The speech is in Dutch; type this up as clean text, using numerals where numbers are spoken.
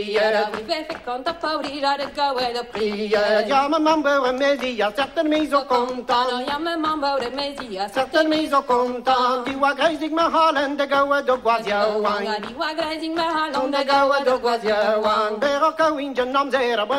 Quand t'as pas déjà de gauer de prix. Ja, mijn man bouwt mee, ja, zet er mee zo content. Ja, mijn man bouwt mee, ja, zet er mee zo content. Die wa grijzig me halen, de gauwe de guazia wang. Die wa grijzig me halen, de gauwe de guazia wang. Beraka winje nam zera,